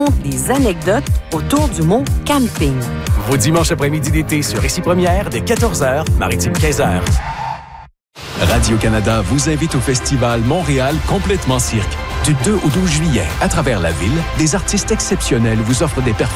des anecdotes autour du mot camping. Vos dimanches après-midi d'été sur Récit Première dès 14h, Maritime 15h. Radio-Canada vous invite au festival Montréal Complètement Cirque. Du 2 au 12 juillet, à travers la ville, des artistes exceptionnels vous offrent des performances